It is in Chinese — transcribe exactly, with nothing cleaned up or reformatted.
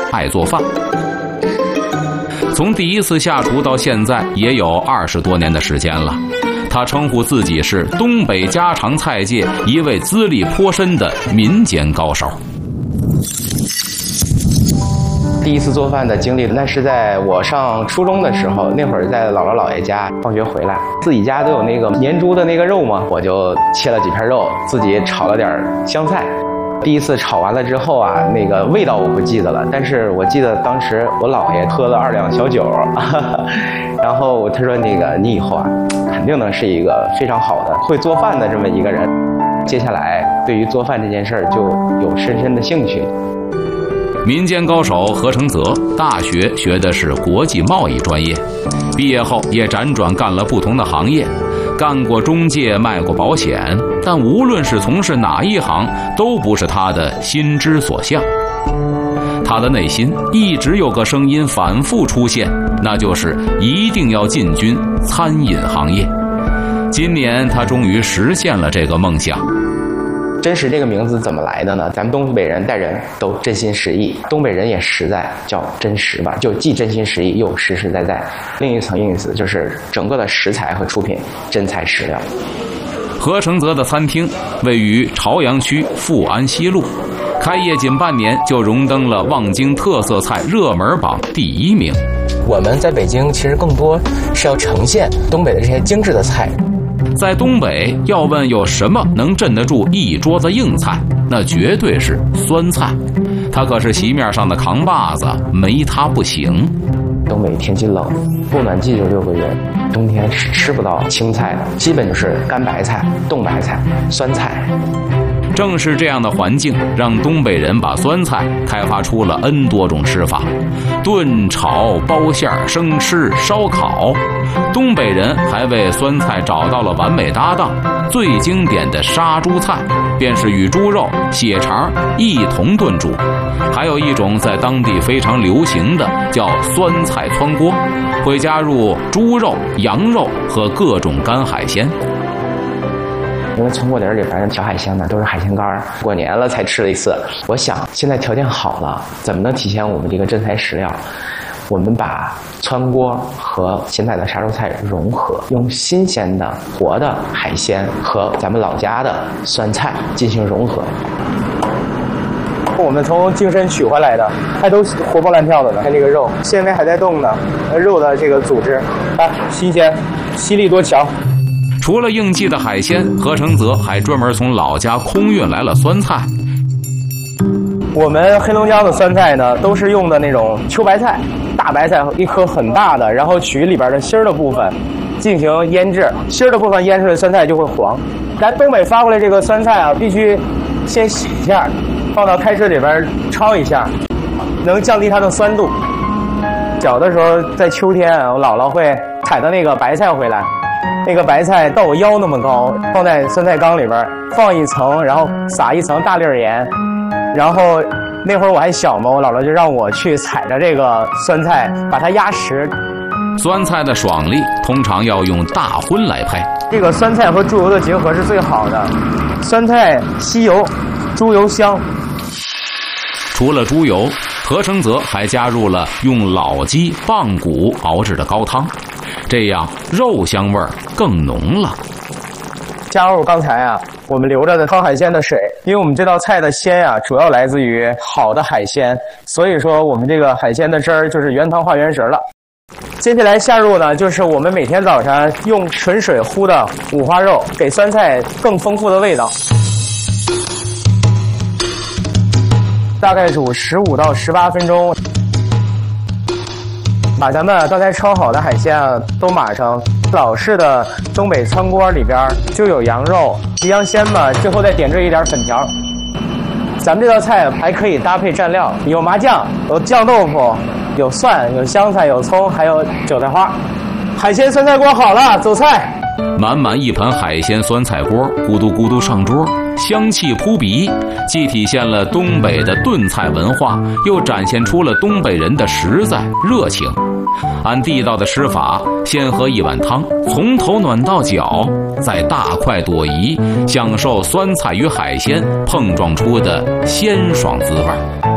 爱做饭。从第一次下厨到现在也有二十多年的时间了，他称呼自己是东北家常菜界一位资历颇深的民间高手。 第一次做饭的经历，那是在我上初中的时候，那会儿在姥姥姥爷家，放学回来，自己家都有那个年猪的那个肉嘛，我就切了几片肉，自己炒了点香菜。第一次炒完了之后啊，那个味道我不记得了，但是我记得当时我姥爷喝了二两小酒，然后他说那个你以后啊，肯定能是一个非常好的会做饭的这么一个人。接下来对于做饭这件事儿就有深深的兴趣。 民间高手何承泽大学学的是国际贸易专业，毕业后也辗转干了不同的行业，干过中介，卖过保险，但无论是从事哪一行，都不是他的心之所向。他的内心一直有个声音反复出现，那就是一定要进军餐饮行业。今年他终于实现了这个梦想。 真实这个名字怎么来的呢？咱们东北人待人都真心实意，东北人也实在，叫真实吧，就既真心实意又实实在在。另一层意思就是整个的食材和出品真材实料。 何承泽的餐厅位于朝阳区富安西路，开业仅半年就荣登了望京特色菜热门榜第一名。 我们在北京其实更多是要呈现东北的这些精致的菜。 在东北，要问有什么能镇得住一桌子硬菜，那绝对是酸菜。它可是席面上的扛把子，没它不行。 东北天气冷，供暖季就六个月，冬天是吃不到青菜的，基本就是干白菜、冻白菜、酸菜。 正是这样的环境，让东北人把酸菜开发出了 N 多种吃法，炖、炒、包馅、生吃、烧烤。东北人还为酸菜找到了完美搭档，最经典的杀猪菜便是与猪肉、血肠一同炖煮。还有一种在当地非常流行的叫酸菜汆锅，会加入猪肉、羊肉和各种干海鲜。 因为村过林里反正调海鲜呢都是海鲜干，过年了才吃了一次。我想现在条件好了，怎么能体现我们这个真材实料？我们把汆锅和现在的杀猪菜融合，用新鲜的活的海鲜和咱们老家的酸菜进行融合。我们从精深取回来的，还都活蹦乱跳的呢。看这个肉，纤维还在动呢，肉的这个组织啊，新鲜，吸力多强。 除了应季的海鲜，何承泽还专门从老家空运来了酸菜。 我们黑龙江的酸菜呢，都是用的那种秋白菜，大白菜一颗很大的，然后取里边的芯儿的部分进行腌制，芯儿的部分腌出来的酸菜就会黄。咱东北发过来这个酸菜啊，必须先洗一下，放到开水里边焯一下，能降低它的酸度。小的时候在秋天，我姥姥会采的那个白菜回来。那个白菜到我腰那么高，放在酸菜缸里边放一层，然后撒一层大粒盐，然后那会儿我还小嘛，我姥姥就让我去采着这个酸菜，把它压实。 酸菜的爽利通常要用大荤来配， 这个酸菜和猪油的结合是最好的，酸菜吸油，猪油香。 除了猪油，何承泽还加入了用老鸡棒骨熬制的高汤，这样肉香味儿更浓了。 加入刚才啊我们留着的汤海鲜的水，因为我们这道菜的鲜啊主要来自于好的海鲜，所以说我们这个海鲜的汁儿就是原汤化原食了。接下来下入呢，就是我们每天早上用纯水烀的五花肉，给酸菜更丰富的味道。大概煮十五到十八分钟，把咱们刚才焯好的海鲜啊都码上。老式的东北汆锅里边就有羊肉、吉阳鲜嘛，最后再点缀一点粉条。咱们这道菜还可以搭配蘸料，有麻酱，有酱豆腐，有蒜，有香菜，有葱，还有韭菜花。海鲜酸菜锅好了，走菜。 满满一盘海鲜酸菜锅，咕嘟咕嘟上桌，香气扑鼻，既体现了东北的炖菜文化，又展现出了东北人的实在热情。按地道的吃法，先喝一碗汤，从头暖到脚，再大快朵颐，享受酸菜与海鲜碰撞出的鲜爽滋味。